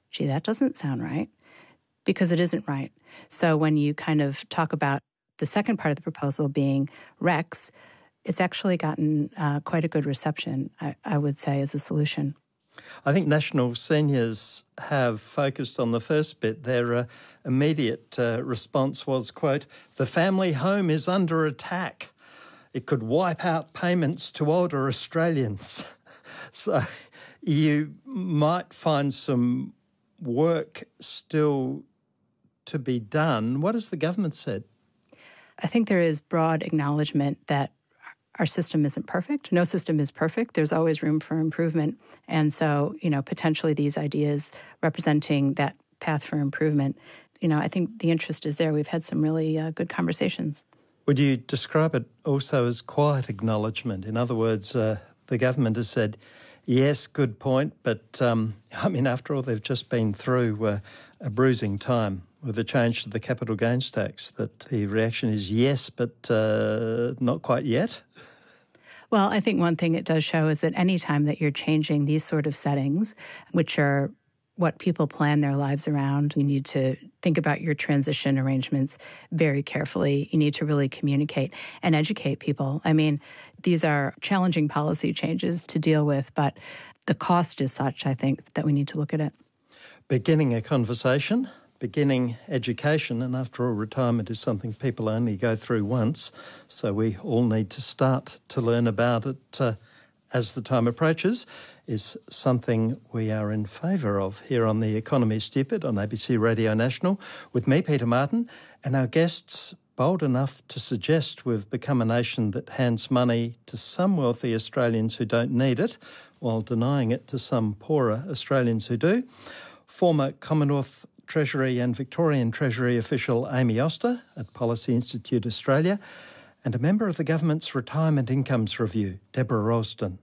gee, that doesn't sound right, because it isn't right. So when you kind of talk about the second part of the proposal being REX, it's actually gotten quite a good reception, I would say, as a solution. I think National Seniors have focused on the first bit. Their immediate response was, quote, "The family home is under attack. It could wipe out payments to older Australians." So you might find some work still to be done. What has the government said? I think there is broad acknowledgement that our system isn't perfect. No system is perfect. There's always room for improvement. And so, potentially these ideas representing that path for improvement, I think the interest is there. We've had some really good conversations. Would you describe it also as quiet acknowledgement? In other words, the government has said, yes, good point, but after all, they've just been through a bruising time with the change to the capital gains tax, that the reaction is yes, but not quite yet? Well, I think one thing it does show is that any time that you're changing these sort of settings, which are what people plan their lives around, you need to think about your transition arrangements very carefully. You need to really communicate and educate people. These are challenging policy changes to deal with, but the cost is such, I think, that we need to look at it. Beginning a conversation, beginning education, and after all, retirement is something people only go through once, so we all need to start to learn about it as the time approaches, is something we are in favour of here on The Economy Stupid on ABC Radio National, with me, Peter Martin, and our guests bold enough to suggest we've become a nation that hands money to some wealthy Australians who don't need it, while denying it to some poorer Australians who do. Former Commonwealth Treasury and Victorian Treasury official Amy Oster at Policy Institute Australia, and a member of the government's Retirement Incomes Review, Deborah Ralston.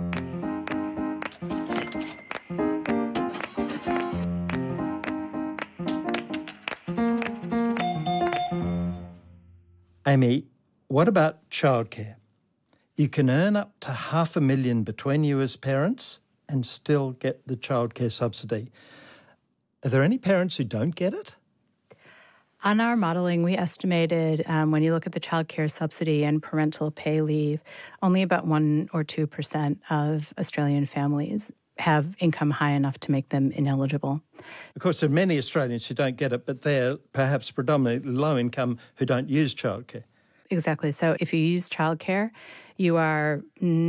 Amy, what about childcare? You can earn up to $500,000 between you as parents and still get the childcare subsidy. Are there any parents who don't get it? On our modelling, we estimated when you look at the childcare subsidy and parental pay leave, only about 1 or 2% of Australian families have income high enough to make them ineligible. Of course, there are many Australians who don't get it, but they're perhaps predominantly low income who don't use childcare. Exactly. So if you use childcare, you are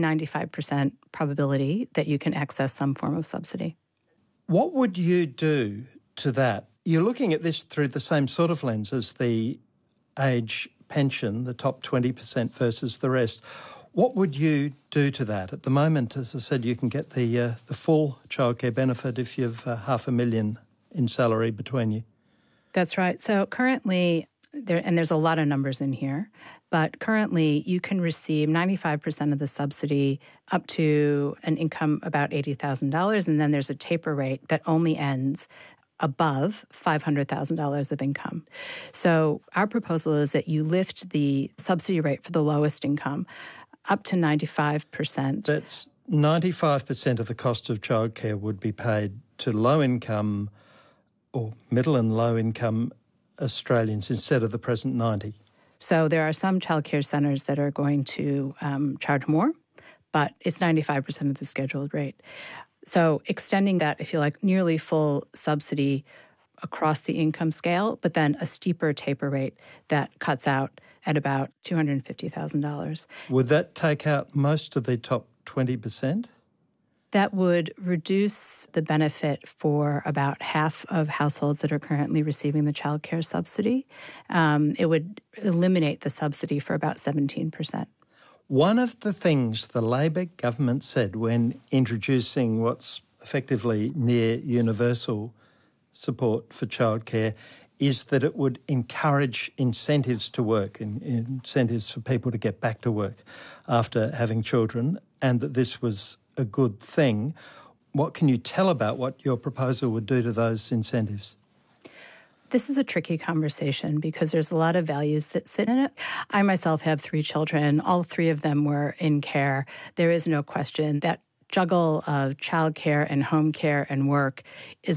95% probability that you can access some form of subsidy. What would you do to that? You're looking at this through the same sort of lens as the age pension, the top 20% versus the rest. What would you do to that? At the moment, as I said, you can get the full childcare benefit if you've $500,000 in salary between you. That's right. So currently, there's a lot of numbers in here, but currently you can receive 95% of the subsidy up to an income about $80,000, and then there's a taper rate that only ends above $500,000 of income. So our proposal is that you lift the subsidy rate for the lowest income up to 95%. That's 95% of the cost of childcare would be paid to low-income or middle and low-income Australians instead of the present 90%. So there are some childcare centres that are going to charge more, but it's 95% of the scheduled rate. So extending that, if you like, nearly full subsidy across the income scale, but then a steeper taper rate that cuts out at about $250,000. Would that take out most of the top 20%? That would reduce the benefit for about half of households that are currently receiving the child care subsidy. It would eliminate the subsidy for about 17%. One of the things the Labor government said when introducing what's effectively near universal support for childcare is that it would encourage incentives to work, incentives for people to get back to work after having children, and that this was a good thing. What can you tell about what your proposal would do to those incentives? This is a tricky conversation because there's a lot of values that sit in it. I myself have 3 children. All 3 of them were in care. There is no question that juggle of childcare and home care and work is